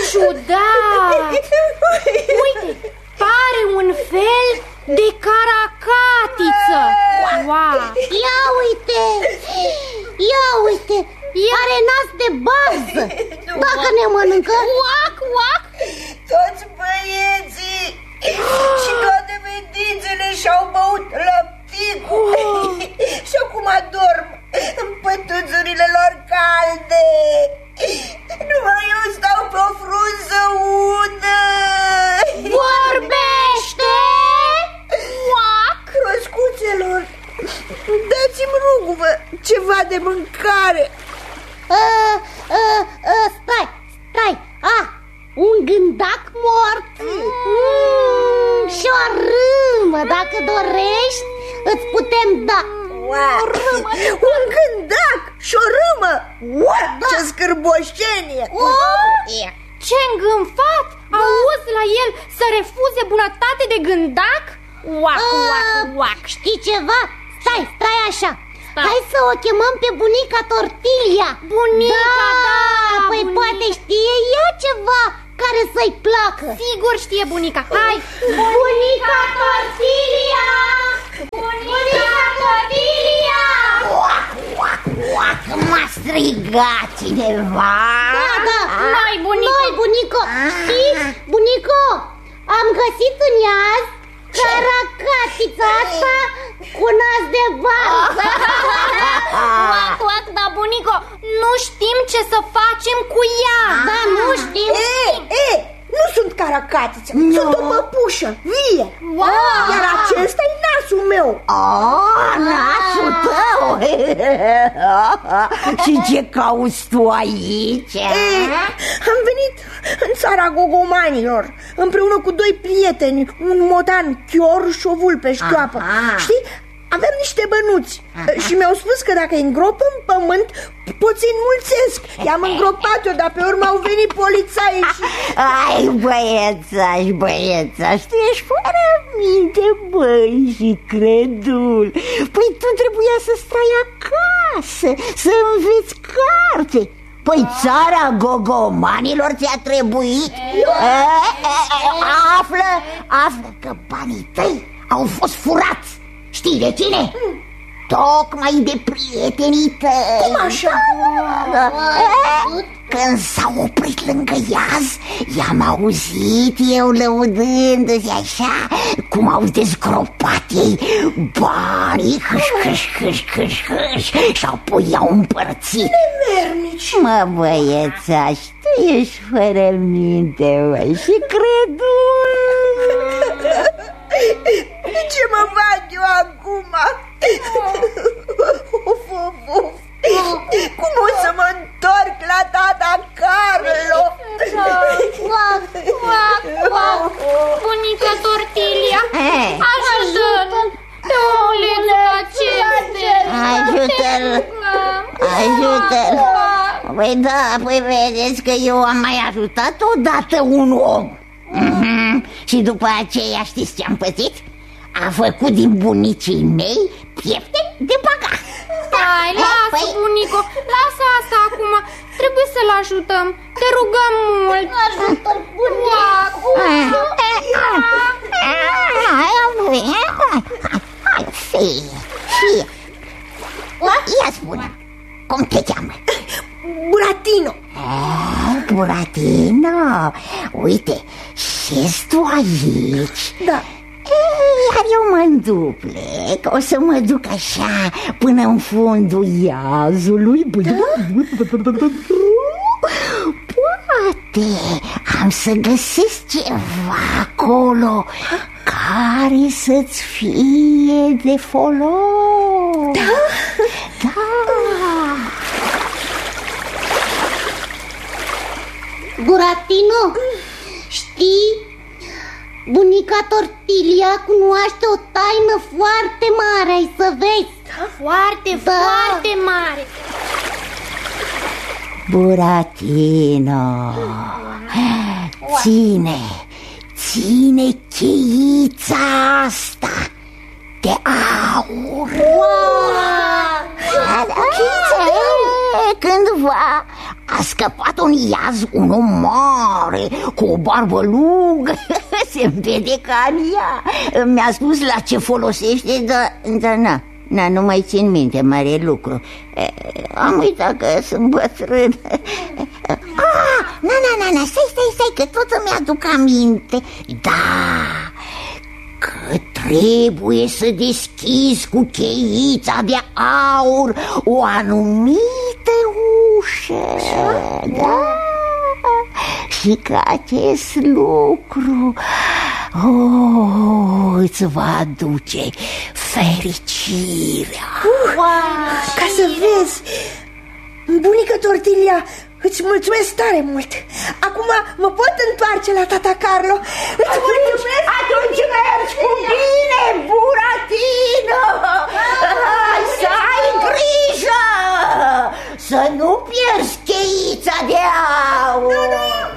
ciudat! Uite, pare un fel de caracatiță. Wow. Ia uite! Are nas de bază. Dacă ne mănâncă, uac. Toți băieții și toate fetițele și-au băut lăpticul și acum adorm în pătuțurile lor calde. Numai eu stau pe o frunză udă. Vorbește! Uac! Croscuțelor, dați-mi, rugă-vă, ceva de mâncare. Stai. Un gândac mort și o râmă. Dacă dorești, îți putem da. Un gândac și o râmă. Ce scârboșenie. Ce îngânfat! Auzi la el să refuze bunătate de gândac? Uac. Știi ceva? Stai așa. Hai să o chemăm pe bunica Tortilia. Bunica, da, păi bunica. Poate știe ea ceva care să-i placă. Sigur știe bunica. Hai! Bunica Tortilia! Bunica Tortilia! Uac, m-a strigat cineva. Da, Noi, bunico. Știi, bunico, am găsit în iaz caracatița asta cu nas de bază. Uac, da, bunico, nu știm ce să facem cu ea. Da, nu știm. Nu sunt caracatiță, sunt o păpușă vie. Iar acesta-i nasul meu. Nasul tău. Și ce cauți tu aici? Am venit în țara gogomanilor împreună cu doi prieteni, un motan chior și o vulpe șchioapă. Știi? Aveam niște bănuți și mi-au spus că dacă îi îngrop în pământ pot să-i înmulțesc. I-am îngropat eu, dar pe urmă au venit polițaii și... Ai, băiețaș, tu ești fără minte, băi, și credul. Păi tu trebuia să stai acasă, să înveți carte. Păi țara gogomanilor ți-a trebuit? Află că banii tăi au fost furați. Știi de cine? Tocmai de prietenii tăi. Cum așa? Când s-au oprit lângă iaz, i-am auzit eu lăudându-se așa cum au dezgropat ei banii, hâș, și apoi i-au împărțit. Nemernici! Mă, băiețaș, tu ești fără minte, băi, și credul. Ce mă fac eu acum? Cum o să mă întorc la tata Carlo? Bunica Tortilia, ajută-l pe omulețul acesta. Ajută-l. Păi da, păi vedeți că eu am mai ajutat odată un om. Și după aceea știți ce am pățit? A făcut din bunicii mei piepte de băgat. Stai, lasă, bunico, lasă asta acum. Trebuie să-l ajutăm. Te rugăm mult. Ajută-l, bunico. Ia spune, cum te cheamă? Buratino. Buratino, uite, șezi tu aici? Da. Iar eu mă înduplec, o să mă duc așa până în fundul iazului. Poate am să găsesc ceva acolo care să-ți fie de folos. Da. Buratino, știi? Bunica Tortilia cunoaște o taină foarte mare, ai să vezi. Foarte mare. Buratino, ține cheița asta de aur. Cândva a scăpat un iaz, un om mare, cu o barbă lungă, se vede ca în ea. Mi-a spus la ce folosește, dar nu mai țin minte mare lucru. Am uitat că sunt bătrân. Stai, că tot îmi aduc aminte. Da, că trebuie să deschizi cu cheița de aur o anumită ușă. Da? Și că acest lucru îți va aduce fericirea. Ca să vezi, bunică Tortilia, îți mulțumesc tare mult. Acum mă pot întoarce la tata Carlo. Îți mulțumesc. Atunci mergi cu bine, Buratino. Să ai grijă să nu pierzi cheița de